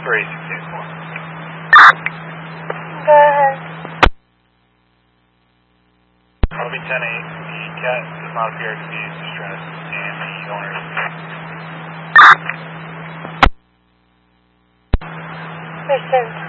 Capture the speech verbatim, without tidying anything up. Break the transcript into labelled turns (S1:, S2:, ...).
S1: for A six eight four.
S2: Go ahead.
S1: Copy ten eight, the cat does not appear to be distressed, and the owner is
S2: Percent.